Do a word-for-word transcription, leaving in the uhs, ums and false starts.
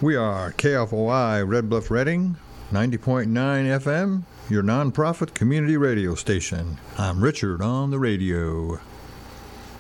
We are K F O I Red Bluff Redding, ninety point nine F M, your nonprofit community radio station. I'm Richard on the radio.